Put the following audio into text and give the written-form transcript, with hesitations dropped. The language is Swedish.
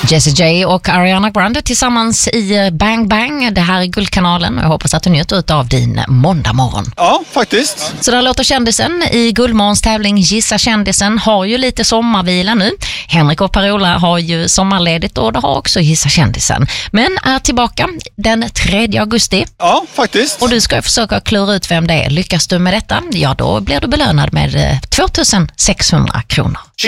Jessie J och Ariana Grande tillsammans i Bang Bang. Det här är Guldkanalen och jag hoppas att du njuter av din måndag morgon. Ja, faktiskt. Så där låter kändisen i Guldmorgons tävling Gissa kändisen. Har ju lite sommarvila nu. Henrik och Per-Ola har ju sommarledigt och det har också Gissa kändisen. Men är tillbaka den 3 augusti. Ja, faktiskt. Och du ska försöka klura ut vem det är. Lyckas du med detta, ja då blir du belönad med 2600 kronor.